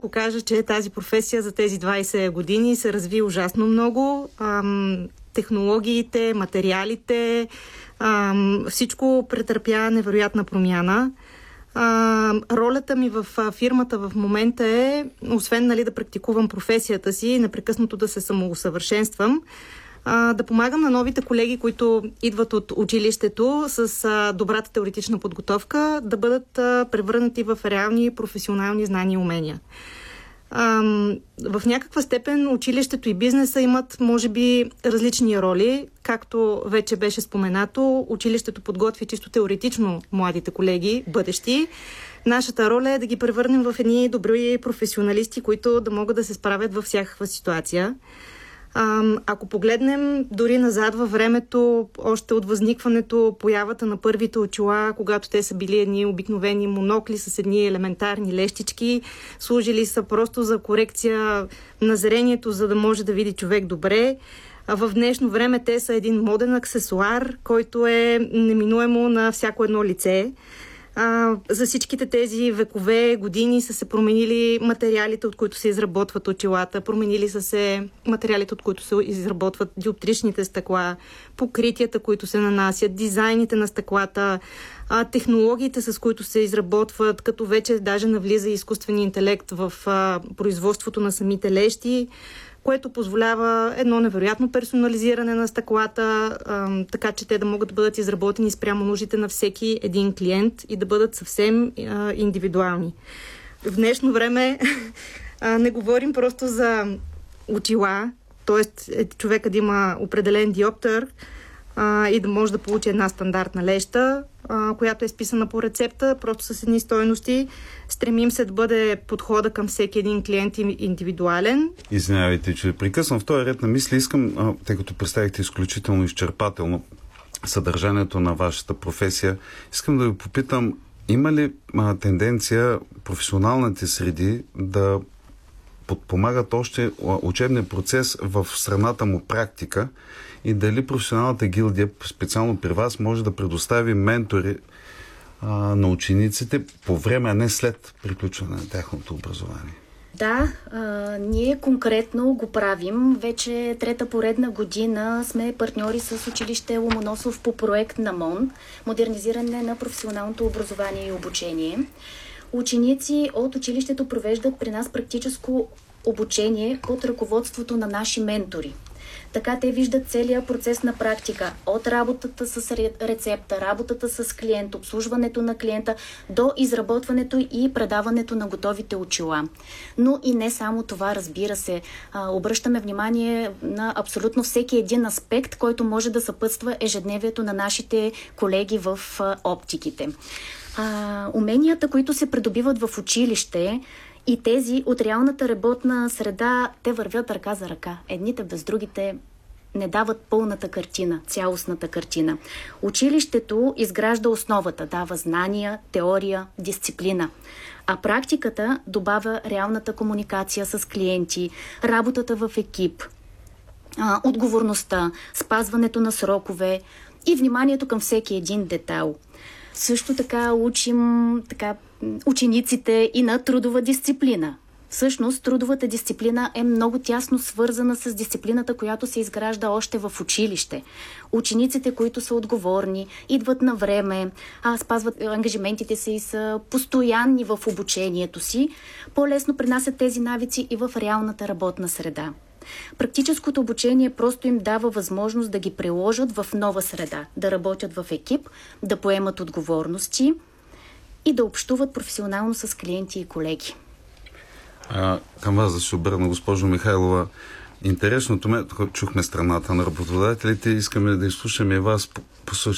ако кажа, че тази професия за тези 20 години се разви ужасно много. Технологиите, материалите, всичко претърпя невероятна промяна. Ролята ми в фирмата в момента е, освен да практикувам професията си, непрекъснато да се самоусъвършенствам, да помагам на новите колеги, които идват от училището с добрата теоретична подготовка, да бъдат превърнати в реални професионални знания и умения. В някаква степен училището и бизнеса имат, може би, различни роли. Както вече беше споменато, училището подготви чисто теоретично младите колеги, бъдещи. Нашата роля е да ги превърнем в едни добри професионалисти, които да могат да се справят във всякаква ситуация. Ако погледнем дори назад във времето, още от възникването, появата на първите очила, когато те са били едни обикновени монокли с едни елементарни лещички, служили са просто за корекция на зрението, за да може да види човек добре. В днешно време те са един моден аксесуар, който е неминуемо на всяко едно лице. За всичките тези векове, години са се променили материалите, от които се изработват очилата, променили са се материалите, от които се изработват диоптричните стъкла, покритията, които се нанасят, дизайните на стъклата, технологиите, с които се изработват, като вече даже навлиза изкуствения интелект в производството на самите лещи, което позволява едно невероятно персонализиране на стъклата, така че те да могат да бъдат изработени спрямо нуждите на всеки един клиент и да бъдат съвсем индивидуални. В днешно време не говорим просто за очила, т.е. човека да има определен диоптър и да може да получи една стандартна леща, която е списана по рецепта, просто с едни стойности. Стремим се да бъде подхода към всеки един клиент индивидуален. Извинявайте, че прекъсвам. В този ред на мисли искам, тъй като представихте изключително изчерпателно съдържанието на вашата професия, искам да ви попитам, има ли тенденция професионалните среди да подпомагат още учебния процес в страната му практика и дали професионалната гилдия, специално при вас, може да предостави ментори на учениците по време, а не след приключване на тяхното образование? Да, ние конкретно го правим. Вече трета поредна година сме партньори с училище Ломоносов по проект на МОН, модернизиране на професионалното образование и обучение. Ученици от училището провеждат при нас практическо обучение под ръководството на наши ментори. Така те виждат целия процес на практика, от работата с рецепта, работата с клиент, обслужването на клиента, до изработването и предаването на готовите очила. Но и не само това, разбира се. Обръщаме внимание на абсолютно всеки един аспект, който може да съпътства ежедневието на нашите колеги в оптиките. Уменията, които се придобиват в училище, и тези от реалната работна среда, те вървят ръка за ръка. Едните без другите не дават пълната картина, цялостната картина. Училището изгражда основата, дава знания, теория, дисциплина. А практиката добавя реалната комуникация с клиенти, работата в екип, отговорността, спазването на срокове и вниманието към всеки един детайл. Също така учим учениците и на трудова дисциплина. Всъщност, трудовата дисциплина е много тясно свързана с дисциплината, която се изгражда още в училище. Учениците, които са отговорни, идват на време, спазват ангажиментите си и са постоянни в обучението си, по-лесно пренасят тези навици и в реалната работна среда. Практическото обучение просто им дава възможност да ги приложат в нова среда, да работят в екип, да поемат отговорности и да общуват професионално с клиенти и колеги. Към вас да се обърна, госпожо Михайлова. Интересното чухме страната на работодателите, искаме да изслушаме вас по